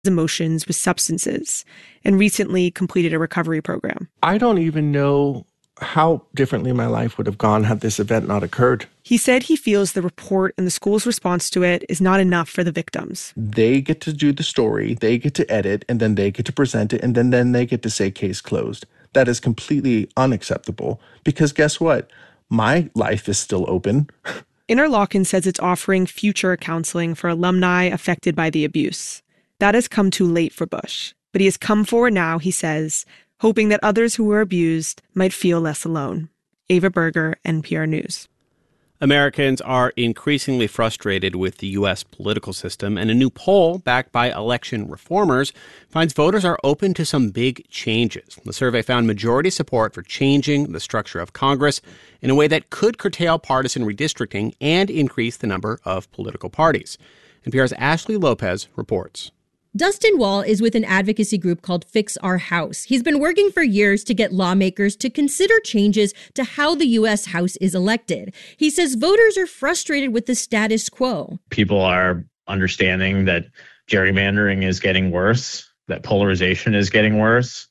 emotions with substances and recently completed a recovery program. I don't even know how differently my life would have gone had this event not occurred. He said he feels the report and the school's response to it is not enough for the victims. They get to do the story, they get to edit, and then they get to present it, and then they get to say case closed. That is completely unacceptable because guess what? My life is still open. Interlochen says it's offering future counseling for alumni affected by the abuse. That has come too late for Bush, but he has come forward now, he says, hoping that others who were abused might feel less alone. Ava Berger, NPR News. Americans are increasingly frustrated with the U.S. political system, and a new poll backed by election reformers finds voters are open to some big changes. The survey found majority support for changing the structure of Congress in a way that could curtail partisan redistricting and increase the number of political parties. NPR's Ashley Lopez reports. Dustin Wall is with an advocacy group called Fix Our House. He's been working for years to get lawmakers to consider changes to how the U.S. House is elected. He says voters are frustrated with the status quo. People are understanding that gerrymandering is getting worse, that polarization is getting worse,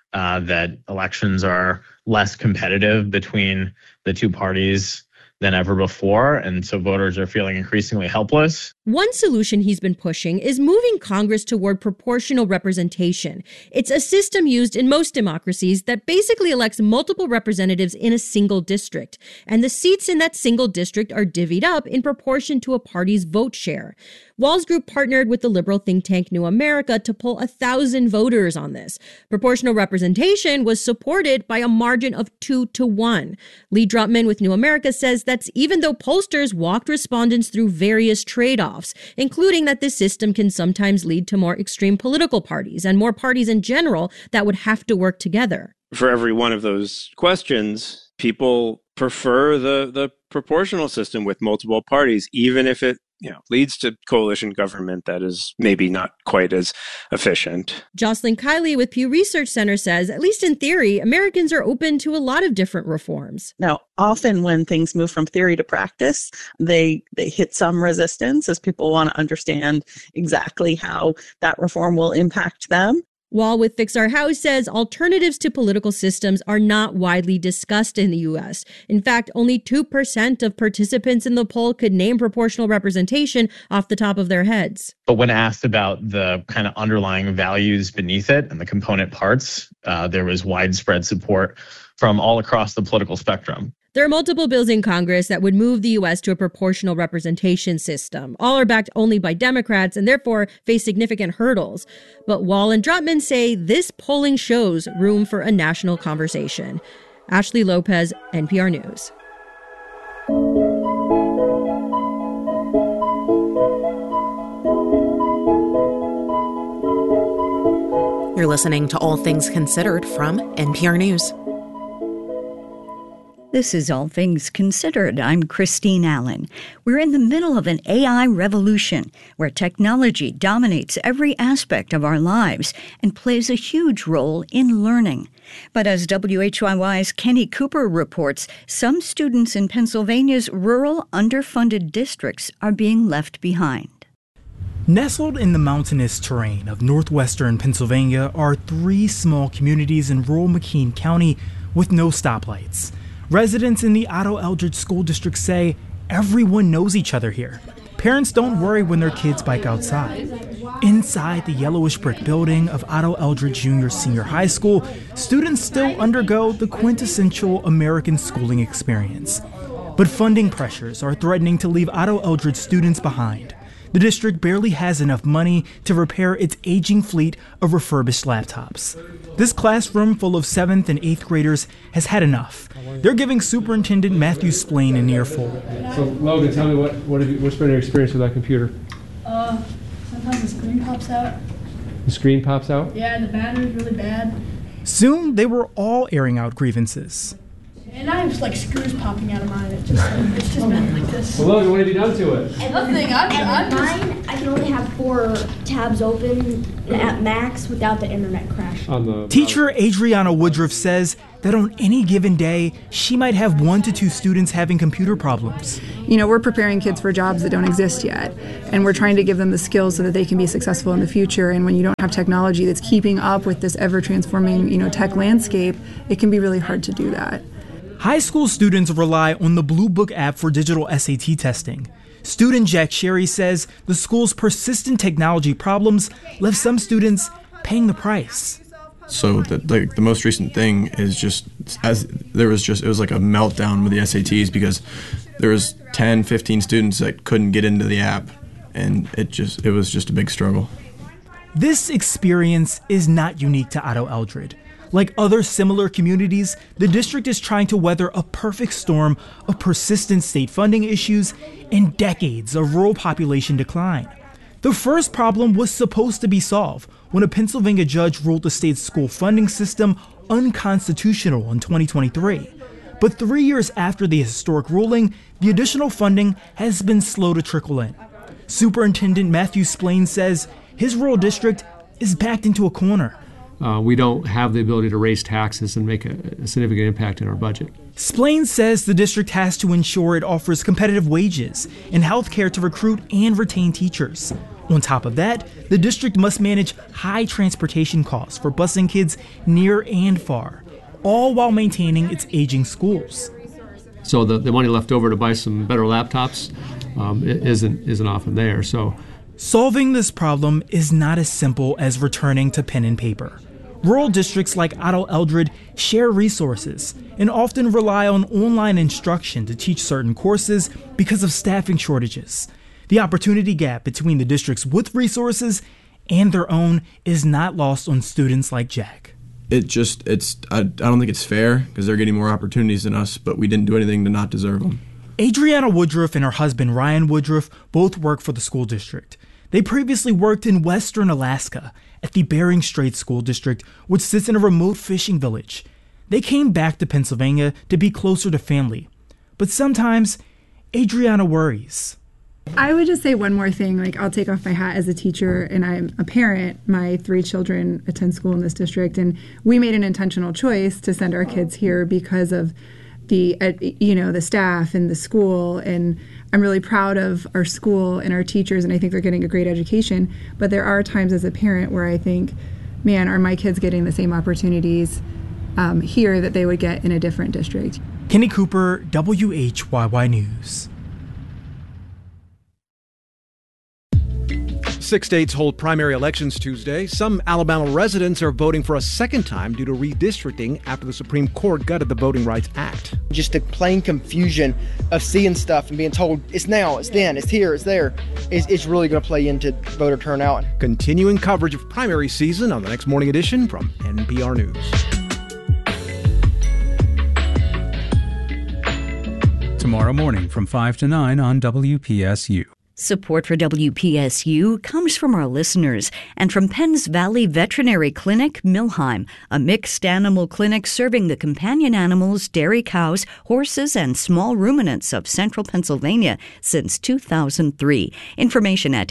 that elections are less competitive between the two parties than ever before, and so voters are feeling increasingly helpless. One solution he's been pushing is moving Congress toward proportional representation. It's a system used in most democracies that basically elects multiple representatives in a single district, and the seats in that single district are divvied up in proportion to a party's vote share. Wall's group partnered with the liberal think tank New America to poll 1,000 voters on this. Proportional representation was supported by a margin of 2-1. Lee Drutman with New America says that's even though pollsters walked respondents through various trade-offs, including that this system can sometimes lead to more extreme political parties and more parties in general that would have to work together. For every one of those questions, people prefer the proportional system with multiple parties, even if it leads to coalition government that is maybe not quite as efficient. Jocelyn Kiley with Pew Research Center says, at least in theory, Americans are open to a lot of different reforms. Now, often when things move from theory to practice, they hit some resistance as people want to understand exactly how that reform will impact them. Wall with Fix Our House says alternatives to political systems are not widely discussed in the U.S. In fact, only 2% of participants in the poll could name proportional representation off the top of their heads. But when asked about the kind of underlying values beneath it and the component parts, there was widespread support from all across the political spectrum. There are multiple bills in Congress that would move the U.S. to a proportional representation system. All are backed only by Democrats and therefore face significant hurdles. But Wall and Drutman say this polling shows room for a national conversation. Ashley Lopez, NPR News. You're listening to All Things Considered from NPR News. This is All Things Considered. I'm Christine Allen. We're in the middle of an AI revolution where technology dominates every aspect of our lives and plays a huge role in learning. But as WHYY's Kenny Cooper reports, some students in Pennsylvania's rural, underfunded districts are being left behind. Nestled in the mountainous terrain of northwestern Pennsylvania are 3 small communities in rural McKean County with no stoplights. Residents in the Otto Eldridge School District say everyone knows each other here. Parents don't worry when their kids bike outside. Inside the yellowish brick building of Otto Eldridge Junior Senior High School, students still undergo the quintessential American schooling experience. But funding pressures are threatening to leave Otto Eldridge students behind. The district barely has enough money to repair its aging fleet of refurbished laptops. This classroom full of 7th and 8th graders has had enough. They're giving Superintendent Matthew Splain an earful. So, Logan, tell me what's been your experience with that computer? Sometimes the screen pops out. The screen pops out? Yeah, the battery's really bad. Soon, they were all airing out grievances. And And I have like screws popping out of mine. It's just been like this. Well, Logan, what have you done to it? Nothing. I'm mine, I can only have 4 tabs open at max without the internet crash. Teacher Adriana Woodruff says that on any given day, she might have 1 to 2 students having computer problems. You know, we're preparing kids for jobs that don't exist yet, and we're trying to give them the skills so that they can be successful in the future. And when you don't have technology that's keeping up with this ever-transforming, tech landscape, it can be really hard to do that. High school students rely on the Blue Book app for digital SAT testing. Student Jack Sherry says the school's persistent technology problems left some students paying the price. So the most recent thing is it was like a meltdown with the SATs because there was 10, 15 students that couldn't get into the app, and it was just a big struggle. This experience is not unique to Otto Eldred. Like other similar communities, the district is trying to weather a perfect storm of persistent state funding issues and decades of rural population decline. The first problem was supposed to be solved when a Pennsylvania judge ruled the state's school funding system unconstitutional in 2023. But 3 years after the historic ruling, the additional funding has been slow to trickle in. Superintendent Matthew Splain says his rural district is backed into a corner. We don't have the ability to raise taxes and make a significant impact in our budget. Splain says the district has to ensure it offers competitive wages and health care to recruit and retain teachers. On top of that, the district must manage high transportation costs for busing kids near and far, all while maintaining its aging schools. So the money left over to buy some better laptops isn't often there. So solving this problem is not as simple as returning to pen and paper. Rural districts like Otto Eldred share resources and often rely on online instruction to teach certain courses because of staffing shortages. The opportunity gap between the districts with resources and their own is not lost on students like Jack. I don't think it's fair because they're getting more opportunities than us, but we didn't do anything to not deserve them. Adriana Woodruff and her husband Ryan Woodruff both work for the school district. They previously worked in western Alaska at the Bering Strait School District, which sits in a remote fishing village. They came back to Pennsylvania to be closer to family. But sometimes Adriana worries. I would just say one more thing. I'll take off my hat as a teacher, and I'm a parent. My 3 children attend school in this district, and we made an intentional choice to send our kids here because of the staff and the school. And I'm really proud of our school and our teachers, and I think they're getting a great education. But there are times as a parent where I think, man, are my kids getting the same opportunities here that they would get in a different district? Kenny Cooper, WHYY News. 6 states hold primary elections Tuesday. Some Alabama residents are voting for a second time due to redistricting after the Supreme Court gutted the Voting Rights Act. Just the plain confusion of seeing stuff and being told it's now, it's then, it's here, it's there, it's really going to play into voter turnout. Continuing coverage of primary season on the next Morning Edition from NPR News. Tomorrow morning from 5 to 9 on WPSU. Support for WPSU comes from our listeners and from Penns Valley Veterinary Clinic, Millheim, a mixed animal clinic serving the companion animals, dairy cows, horses, and small ruminants of central Pennsylvania since 2003. Information at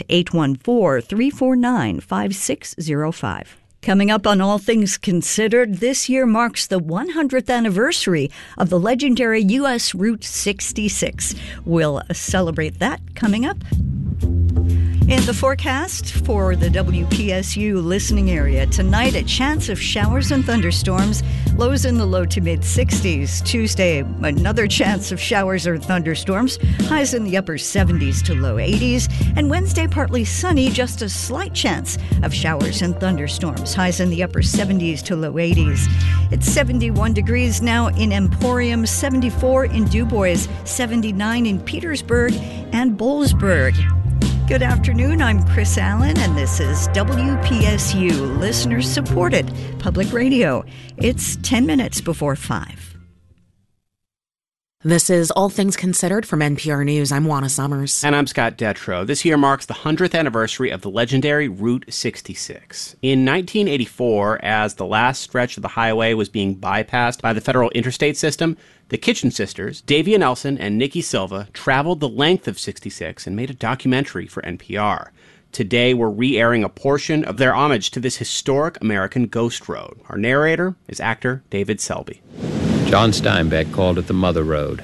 814-349-5605. Coming up on All Things Considered, this year marks the 100th anniversary of the legendary U.S. Route 66. We'll celebrate that coming up. In the forecast for the WPSU listening area, tonight a chance of showers and thunderstorms, lows in the low to mid 60s. Tuesday, another chance of showers or thunderstorms, highs in the upper 70s to low 80s. And Wednesday, partly sunny, just a slight chance of showers and thunderstorms, highs in the upper 70s to low 80s. It's 71 degrees now in Emporium, 74 in DuBois, 79 in Petersburg and Boalsburg. Good afternoon, I'm Chris Allen, and this is WPSU, listener-supported public radio. It's 10 minutes before 5. This is All Things Considered from NPR News. I'm Juana Summers. And I'm Scott Detrow. This year marks the 100th anniversary of the legendary Route 66. In 1984, as the last stretch of the highway was being bypassed by the federal interstate system, the Kitchen Sisters, Davia Nelson and Nikki Silva, traveled the length of 66 and made a documentary for NPR. Today, we're re-airing a portion of their homage to this historic American ghost road. Our narrator is actor David Selby. John Steinbeck called it the Mother Road,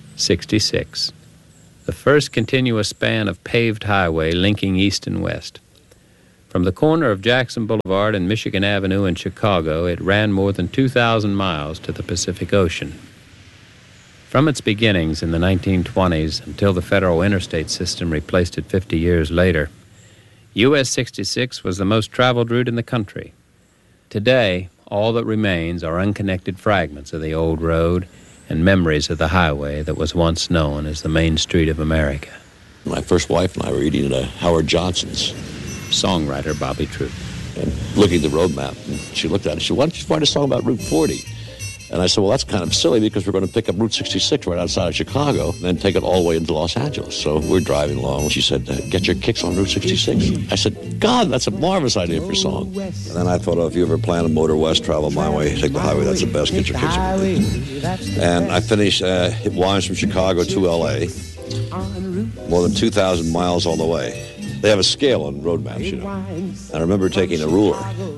66, the first continuous span of paved highway linking east and west. From the corner of Jackson Boulevard and Michigan Avenue in Chicago, it ran more than 2,000 miles to the Pacific Ocean. From its beginnings in the 1920s until the federal interstate system replaced it 50 years later, US 66 was the most traveled route in the country. Today, all that remains are unconnected fragments of the old road and memories of the highway that was once known as the Main Street of America. My first wife and I were eating at Howard Johnson's. Songwriter Bobby Troup. And looking at the road map, and she looked at it, she said, why don't you write a song about Route 40? And I said, well, that's kind of silly because we're going to pick up Route 66 right outside of Chicago and then take it all the way into Los Angeles. So we're driving along. She said, get your kicks on Route 66. I said, God, that's a marvelous idea for a song. And then I thought, if you ever plan to motor west, travel my way, take the highway, that's the best. Get your kicks on. And I finished, it winds from Chicago to L.A., more than 2,000 miles all the way. They have a scale on road maps, you know. I remember taking a ruler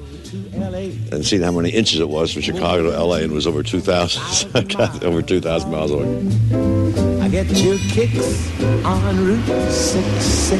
and seeing how many inches it was from Chicago to L.A., and it was over 2,000, over 2,000 miles away. I get your kicks on Route 66.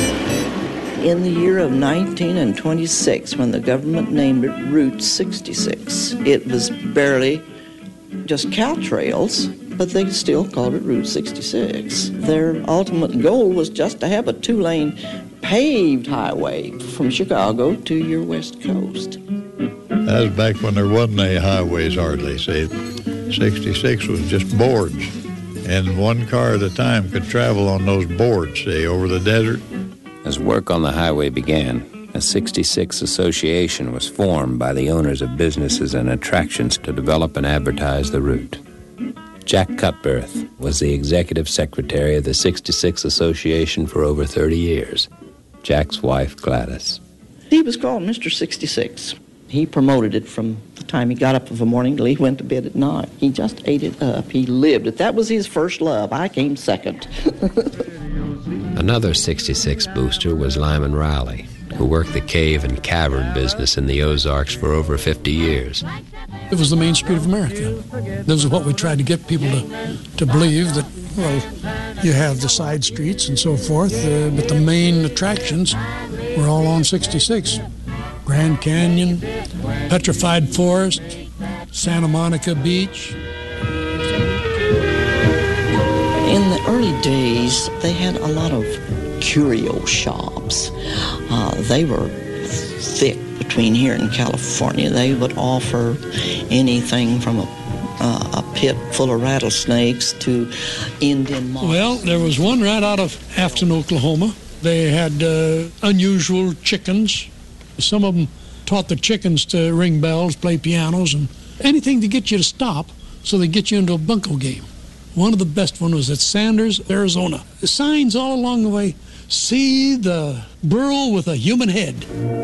In the year of 1926, when the government named it Route 66, it was barely just Caltrails, but they still called it Route 66. Their ultimate goal was just to have a two-lane paved highway from Chicago to your west coast. That was back when there wasn't any highways hardly. See, 66 was just boards, and one car at a time could travel on those boards, see, over the desert. As work on the highway began, a 66 association was formed by the owners of businesses and attractions to develop and advertise the route. Jack Cutbirth was the executive secretary of the 66 Association for over 30 years. Jack's wife, Gladys. He was called Mr. 66. He promoted it from the time he got up of a morning till he went to bed at night. He just ate it up. He lived it. That was his first love. I came second. Another 66 booster was Lyman Riley, who worked the cave and cavern business in the Ozarks for over 50 years. It was the Main Street of America. This is what we tried to get people to believe, that, well, you have the side streets and so forth, but the main attractions were all on 66. Grand Canyon, Petrified Forest, Santa Monica Beach. In the early days, they had a lot of curio shops. They were thick between here and California. They would offer anything from a pit full of rattlesnakes to Indian moths. Well, there was one right out of Afton, Oklahoma. They had unusual chickens. Some of them taught the chickens to ring bells, play pianos, and anything to get you to stop so they get you into a bunco game. One of the best ones was at Sanders, Arizona. The signs all along the way, see the burro with a human head.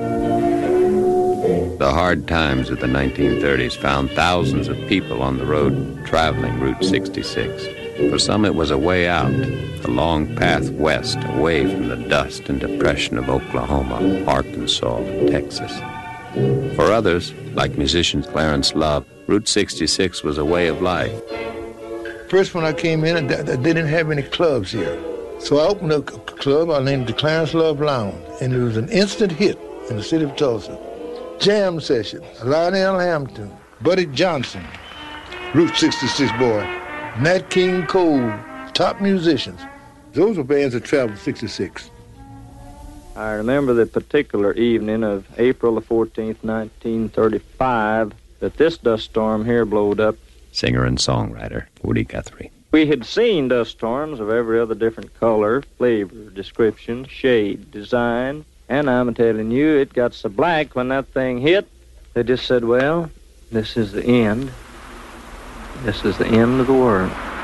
The hard times of the 1930s found thousands of people on the road traveling Route 66. For some, it was a way out, a long path west, away from the dust and depression of Oklahoma, Arkansas, and Texas. For others, like musician Clarence Love, Route 66 was a way of life. First, when I came in, they didn't have any clubs here. So I opened a club I named the Clarence Love Lounge, and it was an instant hit in the city of Tulsa. Jam sessions, Lionel Hampton, Buddy Johnson, Route 66 boy, Nat King Cole, top musicians. Those were bands that traveled 66. I remember the particular evening of April the 14th, 1935, that this dust storm here blowed up. Singer and songwriter Woody Guthrie. We had seen dust storms of every other different color, flavor, description, shade, design, and I'm telling you, it got so black when that thing hit, they just said, well, this is the end. This is the end of the world.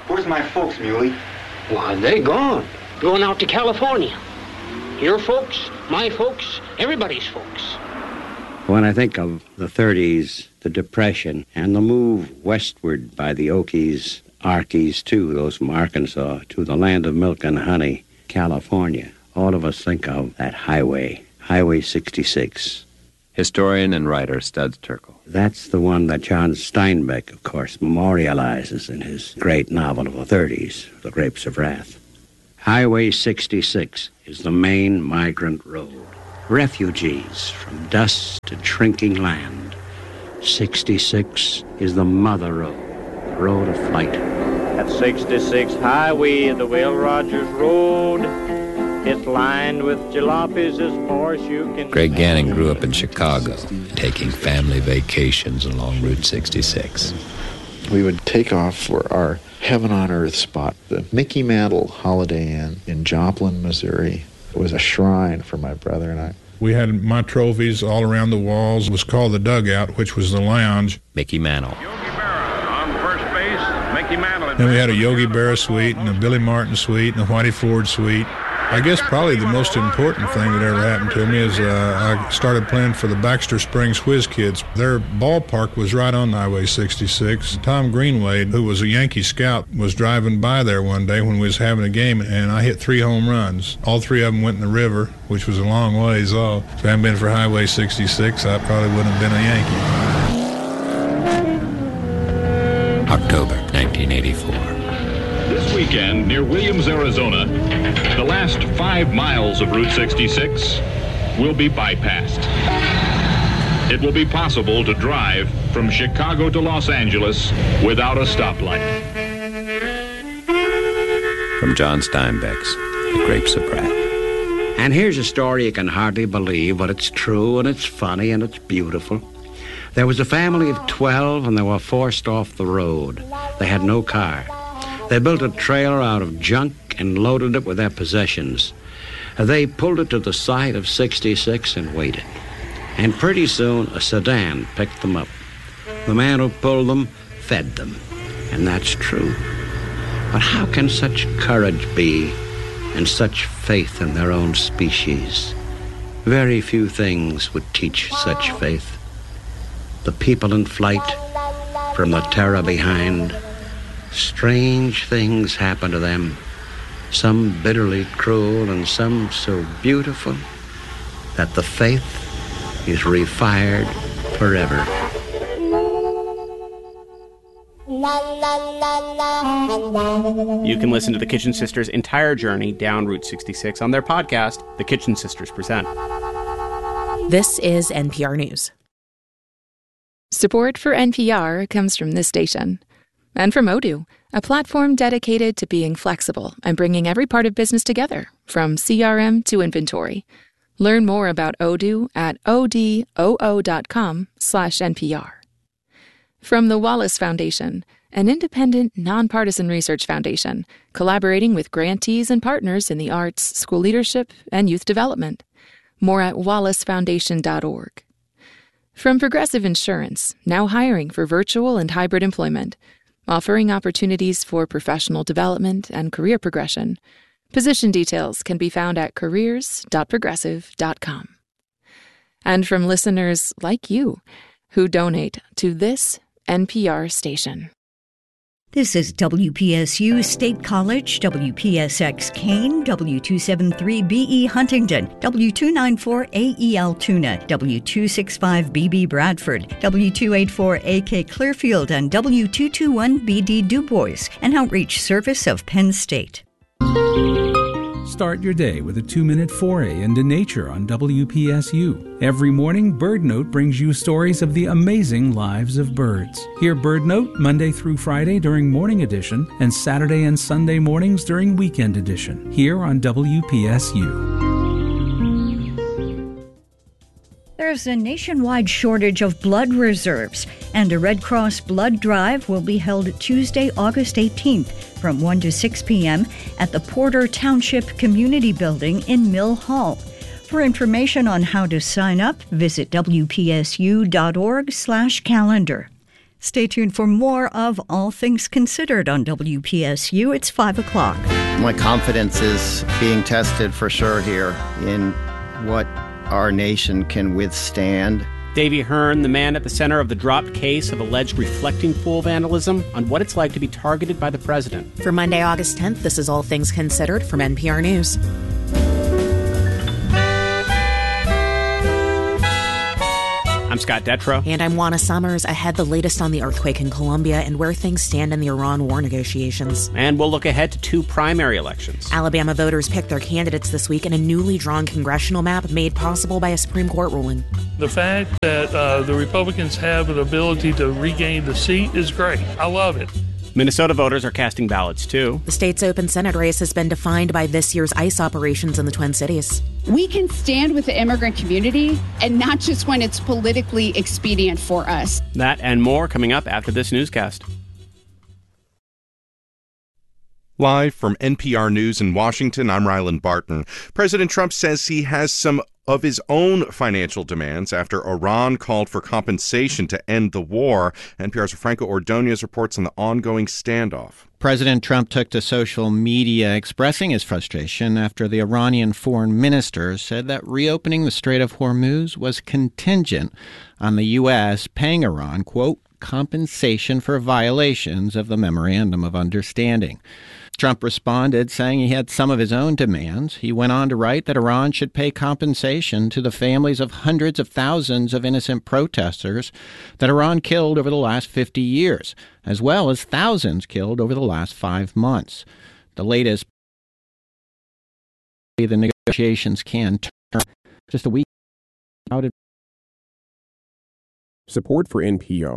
Where's my folks, Muley? Why, they gone. Going out to California. Your folks, my folks, everybody's folks. When I think of the 30s, the Depression, and the move westward by the Okies, Arkies too, those from Arkansas, to the land of milk and honey, California, all of us think of that highway, Highway 66. Historian and writer Studs Terkel. That's the one that John Steinbeck, of course, memorializes in his great novel of the 30s, The Grapes of Wrath. Highway 66 is the main migrant road. Refugees from dust and shrinking land. 66 is the mother road, the road of flight. At 66 Highway, the Will Rogers Road, it's lined with jalopies as far as you can... Greg Gannon grew up in Chicago, taking family vacations along Route 66. We would take off for our heaven on earth spot, the Mickey Mantle Holiday Inn in Joplin, Missouri. It was a shrine for my brother and I. We had my trophies all around the walls. It was called the Dugout, which was the lounge. Mickey Mantle. On first base, Mickey Mantle. Then we had a Yogi Berra suite and a Billy Martin suite and a Whitey Ford suite. I guess probably the most important thing that ever happened to me is I started playing for the Baxter Springs Whiz Kids. Their ballpark was right on Highway 66. Tom Greenway, who was a Yankee scout, was driving by there one day when we was having a game, and I hit 3 home runs. All 3 of them went in the river, which was a long ways off. If it hadn't been for Highway 66, I probably wouldn't have been a Yankee. October 1984. This weekend near Williams, Arizona, the last 5 miles of Route 66 will be bypassed. It will be possible to drive from Chicago to Los Angeles without a stoplight. From John Steinbeck's The Grapes of Wrath. And here's a story you can hardly believe, but it's true and it's funny and it's beautiful. There was a family of 12 and they were forced off the road. They had no car. They built a trailer out of junk and loaded it with their possessions. They pulled it to the side of 66 and waited. And pretty soon, a sedan picked them up. The man who pulled them fed them. And that's true. But how can such courage be and such faith in their own species? Very few things would teach such faith. The people in flight, from the terror behind, strange things happen to them, some bitterly cruel and some so beautiful that the faith is refired forever. You can listen to the Kitchen Sisters' entire journey down Route 66 on their podcast, The Kitchen Sisters Present. This is NPR News. Support for NPR comes from this station. And from Odoo, a platform dedicated to being flexible and bringing every part of business together, from CRM to inventory. Learn more about Odoo at odoo.com/NPR. From the Wallace Foundation, an independent, nonpartisan research foundation collaborating with grantees and partners in the arts, school leadership, and youth development. More at wallacefoundation.org. From Progressive Insurance, now hiring for virtual and hybrid employment, offering opportunities for professional development and career progression. Position details can be found at careers.progressive.com. And from listeners like you who donate to this NPR station. This is WPSU State College, WPSX Kane, W273BE Huntington, W294AE Altoona, W265BB Bradford, W284AK Clearfield, and W221BD Du Bois, an outreach service of Penn State. Start your day with a 2-minute foray into nature on WPSU. Every morning, BirdNote brings you stories of the amazing lives of birds. Hear BirdNote Monday through Friday during Morning Edition and Saturday and Sunday mornings during Weekend Edition, here on WPSU. There's a nationwide shortage of blood reserves, and a Red Cross blood drive will be held Tuesday, August 18th from 1 to 6 p.m. at the Porter Township Community Building in Mill Hall. For information on how to sign up, visit WPSU.org/calendar. Stay tuned for more of All Things Considered on WPSU. It's 5 o'clock. My confidence is being tested for sure here in what our nation can withstand. Davey Hearn, the man at the center of the dropped case of alleged reflecting pool vandalism, on what it's like to be targeted by the president. For Monday, August 10th, this is All Things Considered from NPR News. I'm Scott Detrow. And I'm Juana Summers. Ahead, the latest on the earthquake in Colombia and where things stand in the Iran war negotiations. And we'll look ahead to 2 primary elections. Alabama voters picked their candidates this week in a newly drawn congressional map made possible by a Supreme Court ruling. The fact that the Republicans have an ability to regain the seat is great. I love it. Minnesota voters are casting ballots, too. The state's open Senate race has been defined by this year's ICE operations in the Twin Cities. We can stand with the immigrant community, and not just when it's politically expedient for us. That and more coming up after this newscast. Live from NPR News in Washington, I'm Ryland Barton. President Trump says he has some of his own financial demands after Iran called for compensation to end the war. NPR's Franco Ordonez reports on the ongoing standoff. President Trump took to social media expressing his frustration after the Iranian foreign minister said that reopening the Strait of Hormuz was contingent on the U.S. paying Iran, quote, compensation for violations of the Memorandum of Understanding. Trump responded, saying he had some of his own demands. He went on to write that Iran should pay compensation to the families of hundreds of thousands of innocent protesters that Iran killed over the last 50 years, as well as thousands killed over the last 5 months. The latest, the negotiations can turn just a week out. Support for NPR.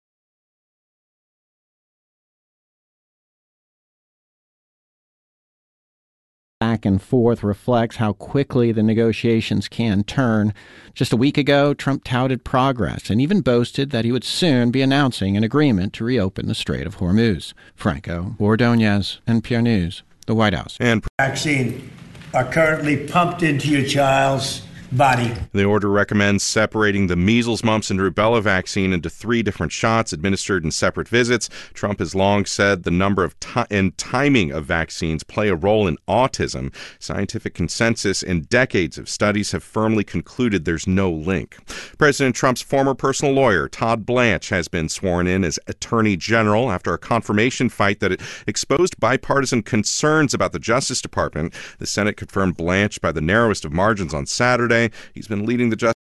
Back and forth reflects how quickly the negotiations can turn. Just a week ago, Trump touted progress and even boasted that he would soon be announcing an agreement to reopen the Strait of Hormuz. Franco Ordonez, NPR News, the White House. And vaccine are currently pumped into your child's body. The order recommends separating the measles, mumps, and rubella vaccine into 3 different shots administered in separate visits. Trump has long said the number of and timing of vaccines play a role in autism. Scientific consensus and decades of studies have firmly concluded there's no link. President Trump's former personal lawyer, Todd Blanche, has been sworn in as Attorney General after a confirmation fight that exposed bipartisan concerns about the Justice Department. The Senate confirmed Blanche by the narrowest of margins on Saturday. He's been leading the Justice